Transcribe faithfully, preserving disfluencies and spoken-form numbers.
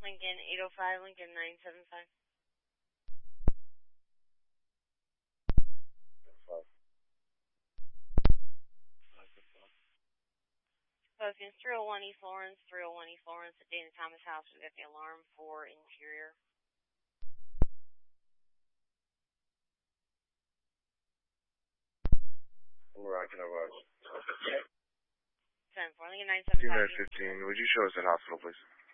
Lincoln eight oh five, Lincoln nine seven five. Focus three oh one East Lawrence, three oh one East Lawrence at Dana Thomas House. We got the alarm for interior. I'm rocking a rush. ten four, Lincoln nine seven five. nine fifteen, would you show us at hospital, please?